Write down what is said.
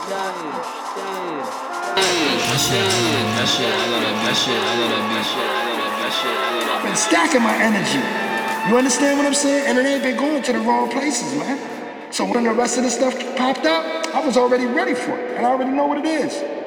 I've been stacking my energy. You understand what I'm saying? And it ain't been going to the wrong places, man. So when the rest of the stuff popped up, I was already ready for it. And I already know what it is.